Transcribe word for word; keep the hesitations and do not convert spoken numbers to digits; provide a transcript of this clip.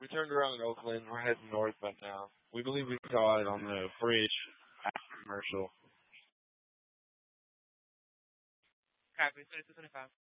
We turned around in Oakland. We're heading northbound now. We believe we saw it on the bridge after commercial. Copy, twenty-two twenty-five.